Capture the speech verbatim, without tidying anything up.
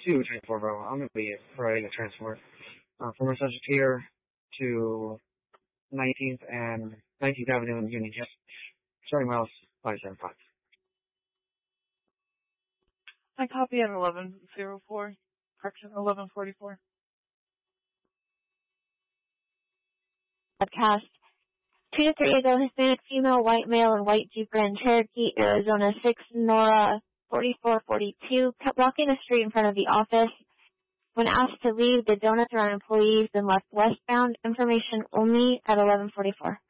two twenty-four, bro. I'm gonna be providing a transport uh, from our subject here to nineteenth and nineteenth Avenue in Union. Yes. Starting miles five seven five. I copy at eleven oh four. Correction, eleven forty-four. Podcast. Two to three ago, Hispanic female, white male, and white Jeep Grand Cherokee, Arizona six, Nora forty-four forty-two, kept walking the street in front of the office. When asked to leave, the donuts around employees, then left westbound. Information only at eleven forty-four.